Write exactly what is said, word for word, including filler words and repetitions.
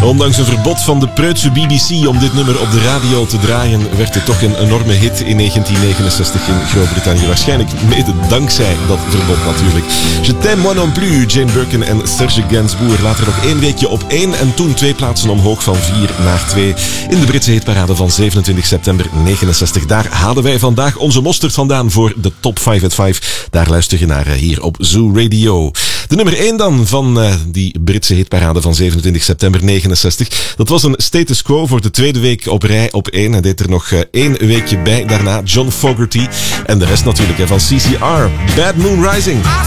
Ondanks een verbod van de preutse B B C om dit nummer op de radio te draaien, werd het toch een enorme hit in negentien negenenzestig in Groot-Brittannië. Waarschijnlijk mede dankzij dat verbod natuurlijk. Je t'aime moi non plus, Jane Birkin en Serge Gainsbourg. Later nog één weekje op één en toen twee plaatsen omhoog van vier naar twee in de Britse hitparade van zevenentwintig september negenenzestig. Daar halen wij vandaag onze mosterd vandaan voor de Top vijf at vijf. Daar luister je naar hier op Zoo Radio. De nummer één dan van uh, die Britse hitparade van zevenentwintig september negenenzestig. Dat was een status quo voor de tweede week op rij op één. Hij deed er nog uh, één weekje bij. Daarna John Fogerty. En de rest natuurlijk hè, van C C R. Bad Moon Rising.